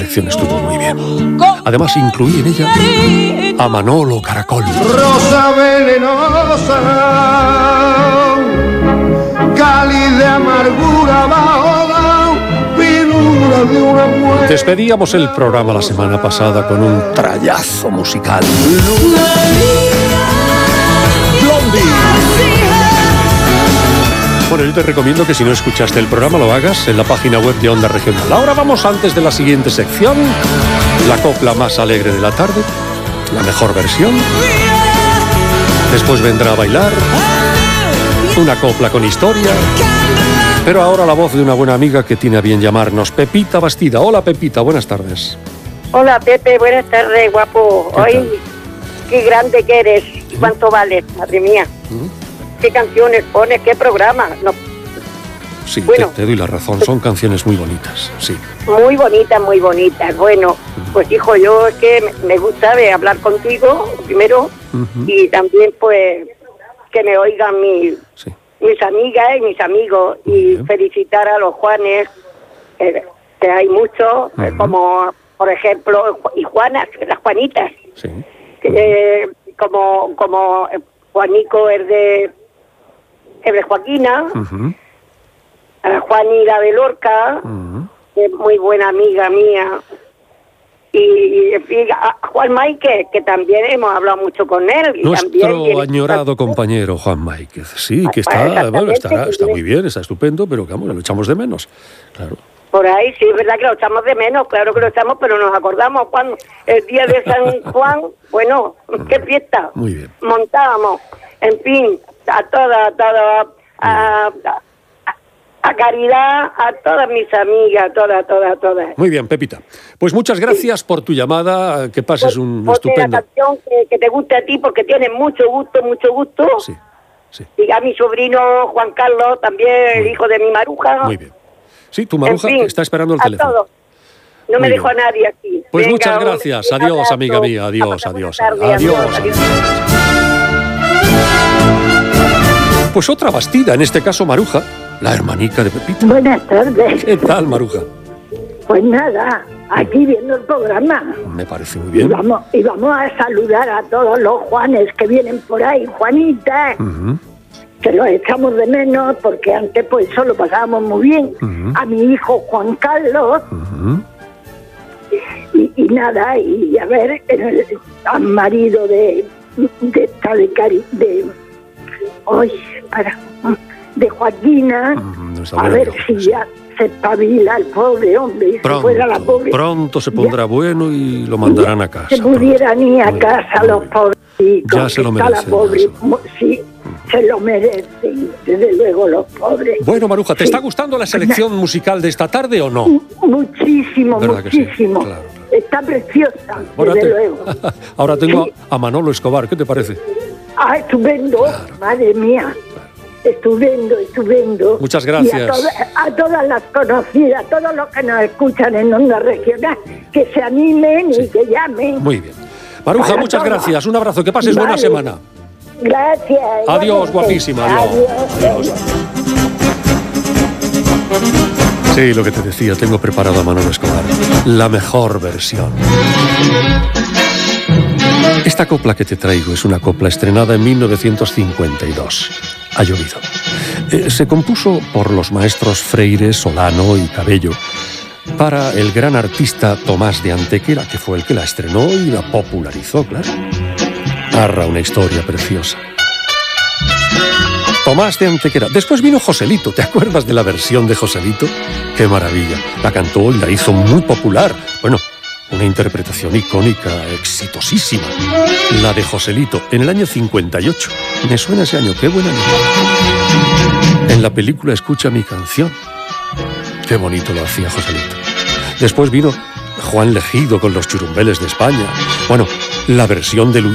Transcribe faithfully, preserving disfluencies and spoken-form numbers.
La lección estuvo muy bien. Además, incluí en ella a Manolo Caracol. Rosa venenosa, cáliz de amargura bajo la figura de una mujer. Despedíamos el programa la semana pasada con un trayazo musical. Blondie. Bueno, yo te recomiendo que si no escuchaste el programa lo hagas en la página web de Onda Regional. Ahora vamos antes de la siguiente sección, la copla más alegre de la tarde, la mejor versión. Después vendrá a bailar, una copla con historia. Pero ahora la voz de una buena amiga que tiene a bien llamarnos, Pepita Bastida. Hola, Pepita, buenas tardes. Hola, Pepe, buenas tardes, guapo. ¿Qué Hoy, qué grande que eres, ¿Sí? cuánto vales, madre mía. ¿Mm? ¿Qué canciones pones? ¿Qué programa? No, Sí, Bueno. te, te doy la razón, son canciones muy bonitas, sí. muy bonitas, muy bonitas. Bueno, pues hijo, yo es que me- me gusta de hablar contigo primero Ujú. y también pues que me oigan mis, Sí. mis amigas y mis amigos Muy y bien. felicitar a los Juanes, eh, que hay muchos, eh, Ujú. como por ejemplo, y Juanas, las Juanitas. Sí. Eh, como como eh, Juanico es de, es de Joaquina, Ujú. a Juanita de Lorca, Ujú. que es muy buena amiga mía, y en fin, a Juan Maike, que también hemos hablado mucho con él. Y también Nuestro tiene- añorado compañero Juan Máiquez, sí, que Ah, está, exactamente, bueno, estará, está sí. muy bien, está estupendo, pero vamos, lo echamos de menos, claro. Por ahí, sí, es verdad que lo echamos de menos, claro que lo echamos, pero nos acordamos cuando el día de San Juan, bueno, qué fiesta. Muy bien. Montábamos, en fin, a toda, a toda, a, a, a Caridad, a todas mis amigas, todas, todas, todas. Muy bien, Pepita. Pues muchas gracias por tu llamada, que pases un Ponte la estupendo... canción que, que te guste a ti, porque tienes mucho gusto, mucho gusto. Sí, sí, Y a mi sobrino Juan Carlos, también el Muy hijo de mi Maruja. muy bien. Sí, tu Maruja En fin, está esperando el a teléfono. todos. No Muy me bien. dejo a nadie aquí. Pues Venga, muchas un gracias. Adiós, abrazo. amiga mía. Adiós, Pasa adiós. buena tarde. Adiós, adiós. Pues otra Bastida, en este caso Maruja, la hermanica de Pepita. Buenas tardes. ¿Qué tal, Maruja? Pues nada, aquí viendo el programa. Me parece muy Y bien. vamos, y vamos a saludar a todos los Juanes que vienen por ahí. Juanita, Ujú. que los echamos de menos porque antes pues solo pasábamos muy bien. Ujú. A mi hijo Juan Carlos Ujú. y, y nada, y a ver, el, al marido de, de esta de Cari, de, ay, para, de Joaquina, Ujú. Nuestra a buena ver amiga, si sí. ya se espabila el pobre hombre, y si Pronto, fuera la pobre. pronto se pondrá bueno y lo mandarán a casa. Se pudieran pronto. ir a Muy casa bien, los muy bien. pobrecitos. Ya se lo que está la merecen, pobre, ya se lo- mo- sí, se lo merecen, desde luego los pobres. Bueno, Maruja, ¿te Sí. está gustando la selección musical de esta tarde o no? Muchísimo, ¿Verdad que sí? muchísimo. Claro, claro. Está preciosa, Ahora, desde te- luego. Ahora tengo Sí. a Manolo Escobar, ¿qué te parece? Ah, estupendo, madre mía. Estupendo, estupendo. Muchas Y a, gracias. toda- a todas las conocidas, a todos los que nos escuchan en Onda Regional, que se animen Sí. y que llamen. Muy bien. Maruja, Para muchas todos. gracias. Un abrazo, que pases buena Vale. semana. Gracias. Adiós, igualmente. guapísima. Adiós. Adiós. Sí, lo que te decía, tengo preparado a Manolo Escobar. La mejor versión. Esta copla que te traigo es una copla estrenada en mil novecientos cincuenta y dos. Ha llovido. Eh, se compuso por los maestros Freire, Solano y Cabello para el gran artista Tomás de Antequera, que fue el que la estrenó y la popularizó, claro. Narra una historia preciosa. Tomás de Antequera. Después vino Joselito. ¿Te acuerdas de la versión de Joselito? ¡Qué maravilla! La cantó y la hizo muy popular. Bueno, una interpretación icónica, exitosísima. La de Joselito, en el año cincuenta y ocho. Me suena ese año, qué buena año. En la película Escucha mi canción. Qué bonito lo hacía Joselito. Después vino Juan Legido con los Churumbeles de España. Bueno, la versión de Luis